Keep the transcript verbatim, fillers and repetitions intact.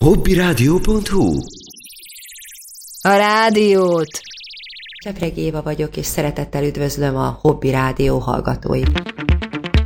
hobbyradio pont hu. A rádiót! Csepregi Éva vagyok, és szeretettel üdvözlöm a Hobby Rádió hallgatóit.